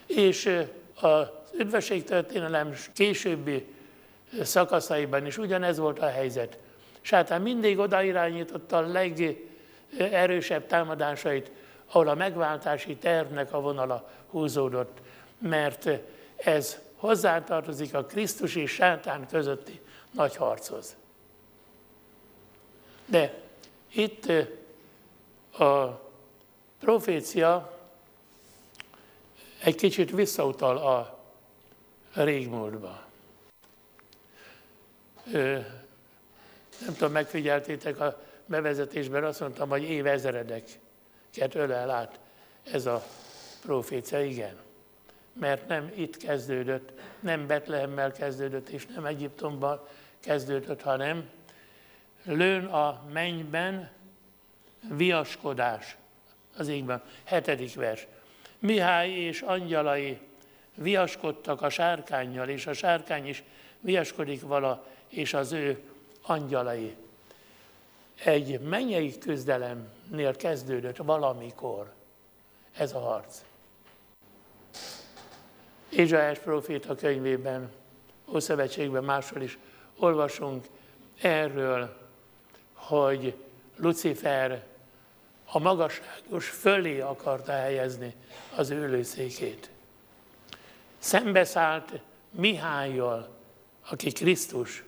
És az üdvösségtörténelem későbbi szakaszaiban is ugyanez volt a helyzet. Sátán mindig odairányította a legerősebb támadásait, ahol a megváltási tervnek a vonala húzódott, mert ez hozzátartozik a Krisztus és sátán közötti nagy harchoz. De itt a profécia egy kicsit visszautal a régmúltba. Nem tudom, megfigyeltétek a bevezetésben, azt mondtam, hogy évezredeket ölel át ez a profécia. Igen, mert nem itt kezdődött, nem Betlehemmel kezdődött, és nem Egyiptomban kezdődött, hanem lőn a mennyben viaskodás az égben. 7. vers. Mihály és angyalai viaskodtak a sárkánnyal, és a sárkány is viaskodik vala, és az ő angyalai. Egy mennyei küzdelemnél kezdődött valamikor ez a harc. Ézsaiás próféta könyvében, Ószövetségben máshol is olvasunk erről, hogy Lucifer a magasságos fölé akarta helyezni az ülőszékét. Szembeszállt Mihállyal, aki Krisztus.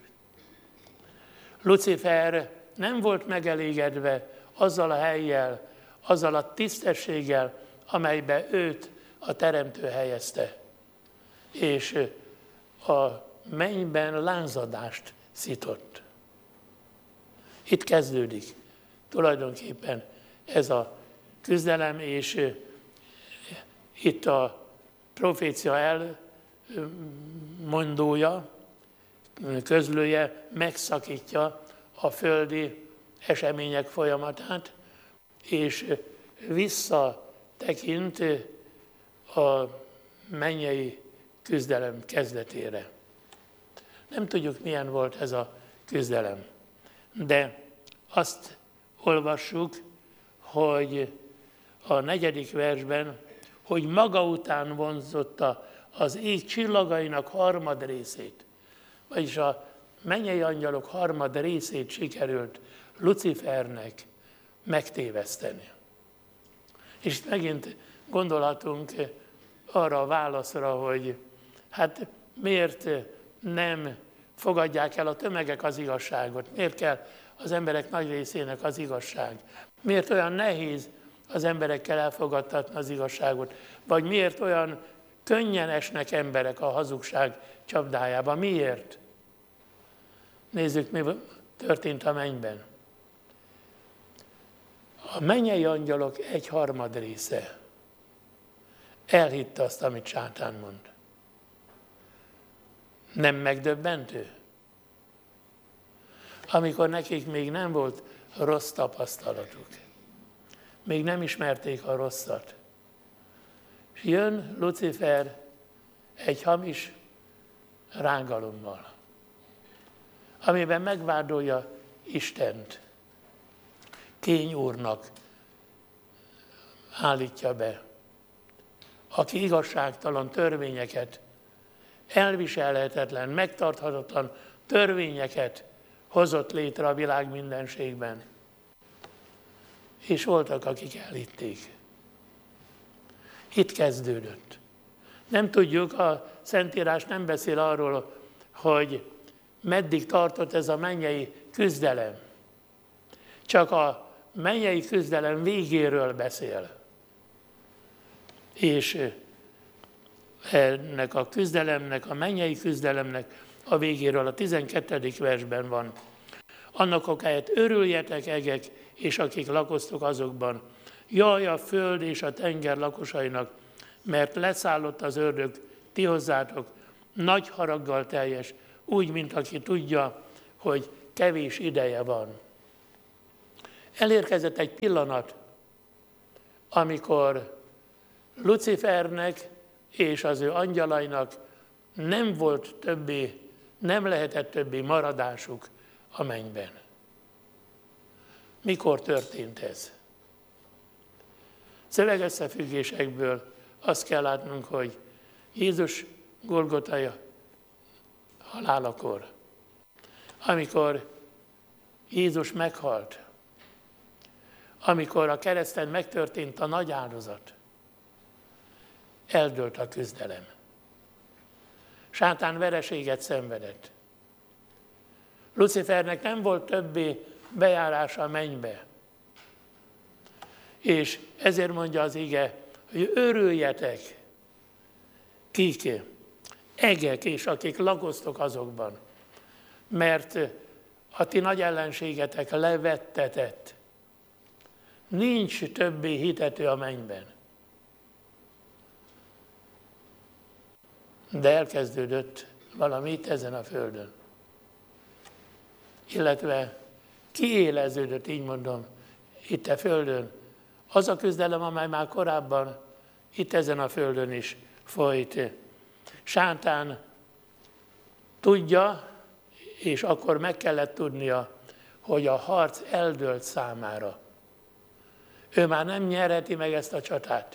Lucifer nem volt megelégedve azzal a hellyel, azzal a tisztességgel, amelybe őt a Teremtő helyezte. És a mennyben lánzadást szított. Itt kezdődik tulajdonképpen ez a küzdelem, és itt a profécia elmondója, közlője megszakítja a földi események folyamatát, és visszatekint a mennyei küzdelem kezdetére. Nem tudjuk, milyen volt ez a küzdelem, de azt olvassuk, hogy a 4. versben, hogy maga után vonzotta az ég csillagainak harmad részét, vagyis a mennyei angyalok harmad részét sikerült Lucifernek megtéveszteni. És itt megint gondolhatunk arra a válaszra, hogy hát miért nem fogadják el a tömegek az igazságot, miért kell az emberek nagy részének az igazság, miért olyan nehéz az emberekkel elfogadtatni az igazságot, vagy miért olyan könnyen esnek emberek a hazugság csapdájába, miért? Nézzük, mi történt a mennyben. A mennyei angyalok 1/3 része elhitte azt, amit sátán mond. Nem megdöbbentő? Amikor nekik még nem volt rossz tapasztalatuk, még nem ismerték a rosszat, és jön Lucifer egy hamis rángalommal, amiben megvádolja Istent, Kény úrnak állítja be, aki igazságtalan törvényeket, elviselhetetlen, megtarthatatlan törvényeket hozott létre a világ mindenségben. És voltak, akik elhitték. Itt kezdődött. Nem tudjuk, a Szentírás nem beszél arról, hogy meddig tartott ez a mennyei küzdelem. Csak a mennyei küzdelem végéről beszél. És ennek a küzdelemnek, a mennyei küzdelemnek a végéről a 12. versben van. Annak okáért örüljetek, egek, és akik lakoztok azokban. Jaj, a föld és a tenger lakosainak, mert leszállott az ördög ti hozzátok, nagy haraggal teljes, úgy, mint aki tudja, hogy kevés ideje van. Elérkezett egy pillanat, amikor Lucifernek és az ő angyalainak nem lehetett többé maradásuk a mennyben. Mikor történt ez? Szövegösszefüggésekből azt kell látnunk, hogy Jézus Golgotai halálakor, amikor Jézus meghalt, amikor a kereszten megtörtént a nagy áldozat, eldőlt a küzdelem. Sátán vereséget szenvedett. Lucifernek nem volt többé bejárása a mennybe. És ezért mondja az ige, hogy örüljetek, kik, egek és akik lakoztok azokban, mert a ti nagy ellenségetek levettetett. Nincs többé hitető a mennyben. De elkezdődött valami itt ezen a földön. Illetve kiéleződött, így mondom, itt a földön. Az a küzdelem, amely már korábban itt ezen a földön is folyt. Sátán tudja, és akkor meg kellett tudnia, hogy a harc eldőlt számára. Ő már nem nyerheti meg ezt a csatát.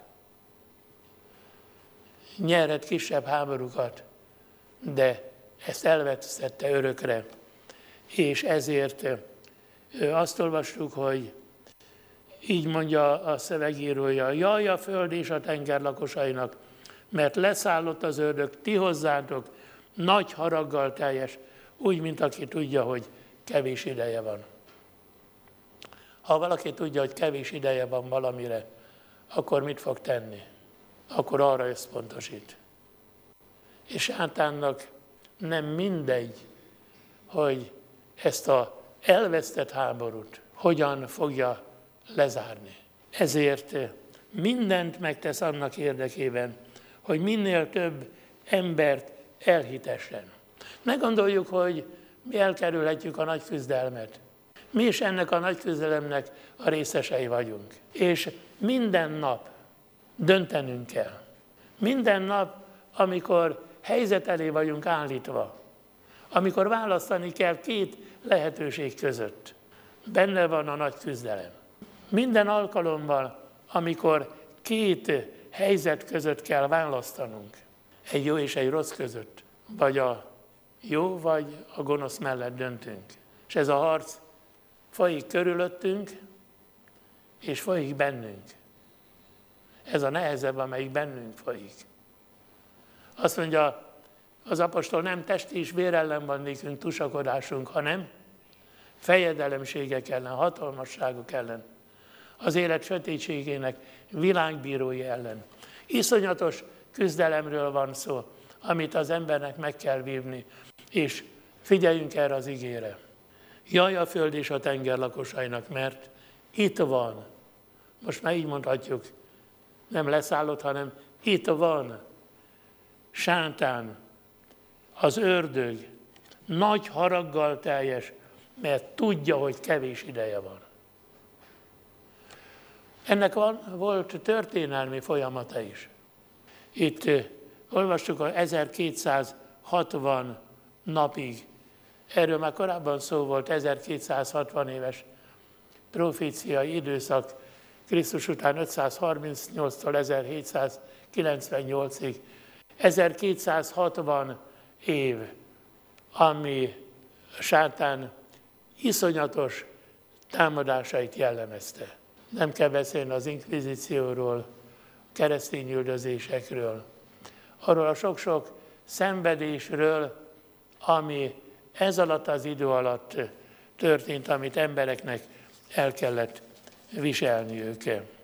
Nyerhet kisebb háborúkat, de ezt elvesztette örökre. És ezért azt olvastuk, hogy így mondja a szövegírója, jaj a föld és a tenger lakosainak, mert leszállott az ördög ti hozzátok, nagy haraggal teljes, úgy, mint aki tudja, hogy kevés ideje van. Ha valaki tudja, hogy kevés ideje van valamire, akkor mit fog tenni? Akkor arra összpontosít. És Sátánnak nem mindegy, hogy ezt az elvesztett háborút hogyan fogja lezárni. Ezért mindent megtesz annak érdekében, hogy minél több embert elhitessen. Ne gondoljuk, hogy mi elkerülhetjük a nagy küzdelmet. Mi is ennek a nagy küzdelemnek a részesei vagyunk. És minden nap döntenünk kell. Minden nap, amikor helyzet elé vagyunk állítva, amikor választani kell két lehetőség között, benne van a nagy küzdelem. Minden alkalommal, amikor két helyzet között kell választanunk, egy jó és egy rossz között, vagy a jó, vagy a gonosz mellett döntünk. És ez a harc folyik körülöttünk, és folyik bennünk. Ez a nehezebb, amelyik bennünk folyik. Azt mondja az apostol, nem testi és vér ellen van nékünk tusakodásunk, hanem fejedelemségek ellen, hatalmasságok ellen, az élet sötétségének világbírói ellen. Iszonyatos küzdelemről van szó, amit az embernek meg kell vívni, és figyeljünk erre az igére. Jaj a föld és a tenger lakosainak, mert itt van, most már így mondhatjuk, nem leszállott, hanem itt van Sátán, az ördög, nagy haraggal teljes, mert tudja, hogy kevés ideje van. Ennek volt történelmi folyamata is. Itt olvastuk a 1260 napig. Erről már korábban szó volt, 1260 éves proféciai időszak, Krisztus után 538-tól 1798-ig. 1260 év, ami Sátán iszonyatos támadásait jellemezte. Nem kell beszélni az inkvizícióról, keresztényüldözésekről, arról a sok-sok szenvedésről, ami ez alatt az idő alatt történt, amit embereknek el kellett viselniük.